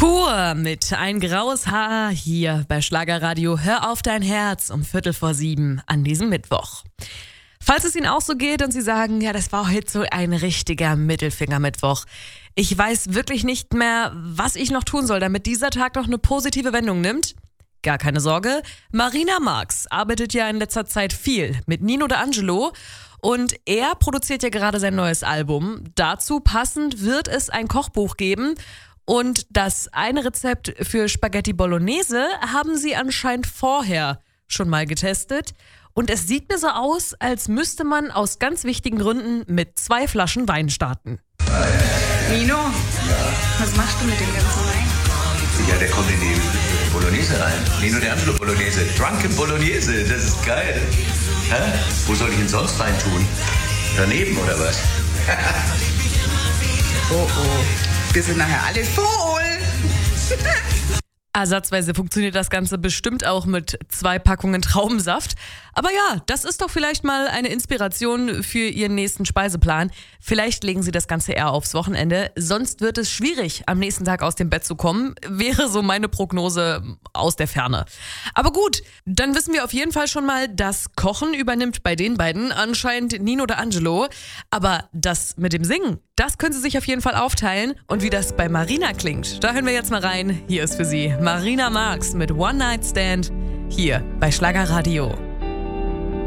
Pur mit Ein graues Haar hier bei Schlagerradio. Hör auf dein Herz um 6:45 an diesem Mittwoch. Falls es Ihnen auch so geht und Sie sagen, ja, das war heute so ein richtiger Mittelfinger-Mittwoch. Ich weiß wirklich nicht mehr, was ich noch tun soll, damit dieser Tag noch eine positive Wendung nimmt. Gar keine Sorge, Marina Marx arbeitet ja in letzter Zeit viel mit Nino D'Angelo und er produziert ja gerade sein neues Album. Dazu passend wird es ein Kochbuch geben und das eine Rezept für Spaghetti Bolognese haben sie anscheinend vorher schon mal getestet. Und es sieht mir so aus, als müsste man aus ganz wichtigen Gründen mit 2 Flaschen Wein starten. Nino, was machst du mit dem ganzen Wein? Ja, der kommt in die Bolognese rein. Nino D'Angelo Bolognese. Drunken Bolognese, das ist geil. Hä? Wo soll ich ihn sonst rein tun? Daneben oder was? Oh. Wir sind nachher alle voll. Ersatzweise funktioniert das Ganze bestimmt auch mit 2 Packungen Traubensaft. Aber ja, das ist doch vielleicht mal eine Inspiration für Ihren nächsten Speiseplan. Vielleicht legen Sie das Ganze eher aufs Wochenende. Sonst wird es schwierig, am nächsten Tag aus dem Bett zu kommen. Wäre so meine Prognose aus der Ferne. Aber gut, dann wissen wir auf jeden Fall schon mal, das Kochen übernimmt bei den beiden anscheinend Nino D'Angelo. Aber das mit dem Singen, das können Sie sich auf jeden Fall aufteilen. Und wie das bei Marina klingt, da hören wir jetzt mal rein. Hier ist für Sie Marina Marx mit One Night Stand hier bei Schlagerradio.